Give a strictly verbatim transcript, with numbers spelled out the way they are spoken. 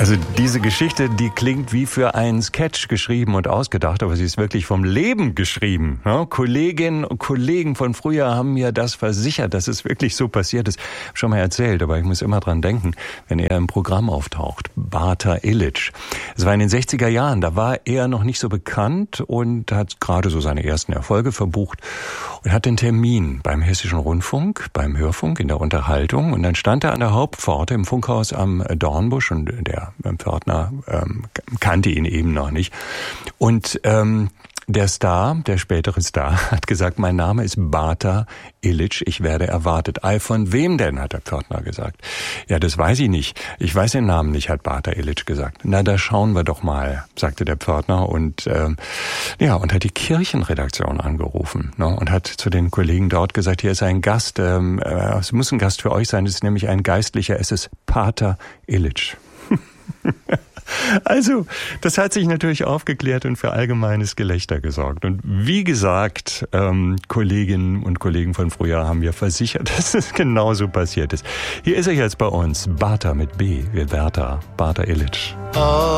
Also diese Geschichte, die klingt wie für einen Sketch geschrieben und ausgedacht, aber sie ist wirklich vom Leben geschrieben. Ja, Kolleginnen und Kollegen von früher haben mir das versichert, dass es wirklich so passiert ist. Schon mal erzählt, aber ich muss immer dran denken, wenn er im Programm auftaucht. Bata Illich. Es war in den sechziger Jahren, da war er noch nicht so bekannt und hat gerade so seine ersten Erfolge verbucht und hat den Termin beim Hessischen Rundfunk, beim Hörfunk in der Unterhaltung, und dann stand er an der Hauptpforte im Funkhaus am Dornbusch und der Pförtner ähm, kannte ihn eben noch nicht. Und ähm, der Star, der spätere Star, hat gesagt, mein Name ist Bata Illich, ich werde erwartet. Ei, von wem denn, hat der Pförtner gesagt. Ja, das weiß ich nicht. Ich weiß den Namen nicht, hat Bata Illich gesagt. Na, da schauen wir doch mal, sagte der Pförtner und ähm, ja, und hat die Kirchenredaktion angerufen, ne, und hat zu den Kollegen dort gesagt, hier ist ein Gast, ähm, äh, es muss ein Gast für euch sein, es ist nämlich ein Geistlicher, es ist Pater Illich. Also, das hat sich natürlich aufgeklärt und für allgemeines Gelächter gesorgt. Und wie gesagt, ähm, Kolleginnen und Kollegen von früher haben mir versichert, dass es genauso passiert ist. Hier ist er jetzt bei uns, Bata mit B, wie Bertha, Bata Illich.